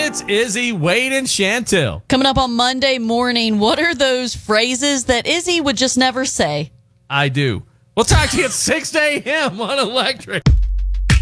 It's Izzy, Wade, and Chantel. Coming up on Monday morning, what are those phrases that Izzy would just never say? I do. We'll talk to you at 6 a.m. on Electric.